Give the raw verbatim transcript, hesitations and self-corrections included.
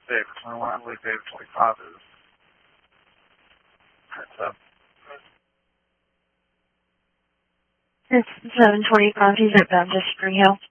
six. I want to believe David twenty-five is. So. It's seven twenty-five. He's at Baptist Spring Hill.